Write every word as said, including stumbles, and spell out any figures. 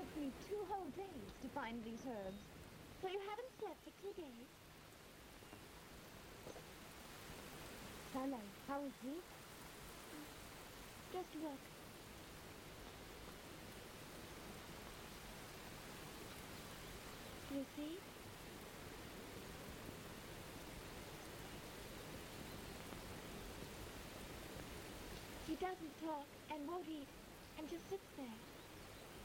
took me two whole days to find these herbs. So you haven't slept for two days? Hello, how is he? Just work. You see? He doesn't talk and won't eat and just sits there.